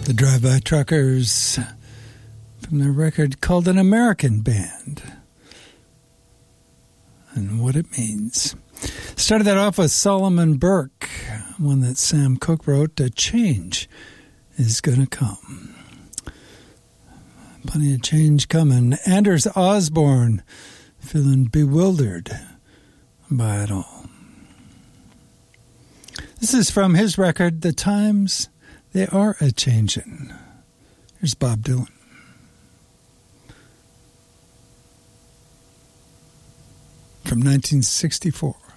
The Drive-By Truckers from their record called An American Band and What It Means. Started that off with Solomon Burke, one that Sam Cooke wrote, A Change Is Gonna Come. Plenty of change coming. Anders Osborne, feeling bewildered by it all. This is from his record, The Times They Are A-Changin'. Here's Bob Dylan. From 1964.